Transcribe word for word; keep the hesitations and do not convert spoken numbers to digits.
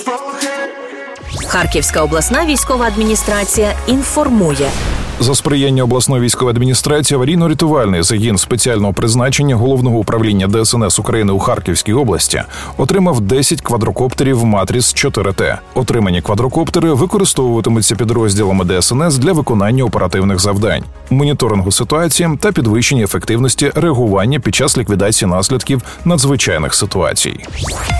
Харківська обласна військова адміністрація інформує. За сприяння обласної військової адміністрації аварійно-рятувальний загін спеціального призначення Головного управління Де Ес Ен Ес України у Харківській області отримав десять квадрокоптерів Матріс чотири Т. Отримані квадрокоптери використовуватимуться підрозділами Де Ес Ен Ес для виконання оперативних завдань, моніторингу ситуації та підвищення ефективності реагування під час ліквідації наслідків надзвичайних ситуацій.